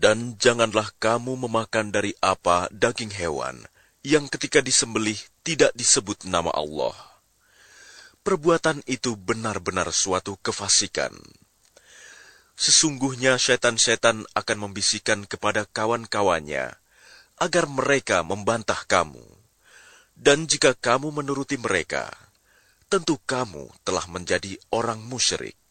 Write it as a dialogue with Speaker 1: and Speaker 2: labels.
Speaker 1: Dan janganlah kamu memakan dari apa daging hewan yang ketika disembelih tidak disebut nama Allah. Perbuatan itu benar-benar suatu kefasikan. Sesungguhnya setan-setan akan membisikkan kepada kawan-kawannya agar mereka membantah kamu. Dan jika kamu menuruti mereka, tentu kamu telah menjadi orang musyrik.